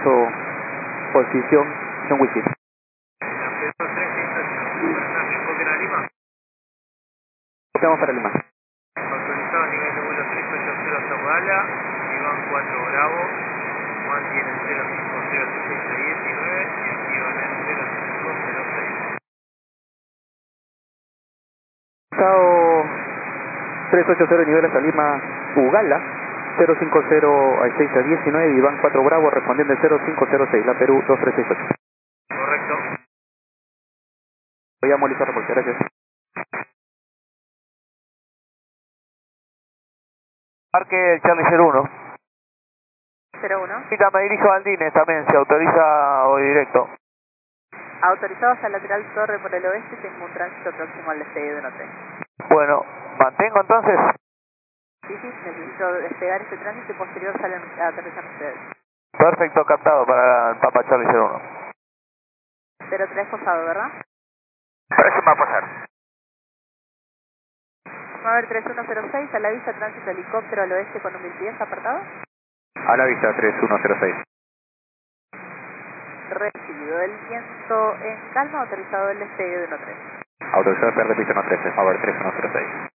paso posición en wifi. Estamos para Lima. Autorizado nivel de vuelo 380 hasta Ugala, Iván 4 Bravo, mantiene el 050619 y activan el 0506. Estado 380 nivel hasta Lima, Ugala, 050 Iván 4 Bravo, respondiendo el 0506, la Perú 2368. Correcto. Voy a molestar reporte, gracias. Parque Charlie 01. 01. Ahorita me dirijo a Andines también, se autoriza hoy directo. Autorizado hacia lateral torre por el oeste, tengo un tránsito próximo al despegue de 13. Bueno, mantengo entonces. Sí, necesito despegar este tránsito y posterior salen a aterrizar ustedes. Perfecto, captado para el Papa Charlie 01. 03 posado, ¿verdad? Parece que va a pasar. 93106, a la vista tránsito helicóptero al oeste con un 1010 apartado. A la vista 3106. Recibido el viento en calma, autorizado el despegue de 13. Autorizado PR de pista 13, favor 3106.